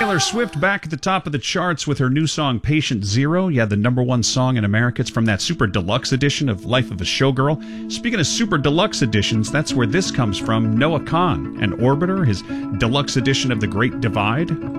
Taylor Swift back at the top of the charts with her new song Patient Zero. Yeah, the #1 song in America. It's from that super deluxe edition of Life of a Showgirl. Speaking of super deluxe editions, that's where this comes from. Noah Kahan and Orbiter, his deluxe edition of The Great Divide.